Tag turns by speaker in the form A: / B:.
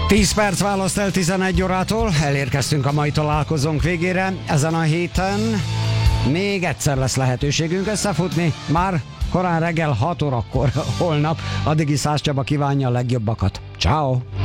A: 10 perc választ el 11 órától, elérkeztünk a mai találkozónk végére. Ezen a héten még egyszer lesz lehetőségünk összefutni, már korán reggel 6 órakor holnap. Addig is Szász Csaba kívánja a legjobbakat. Ciao.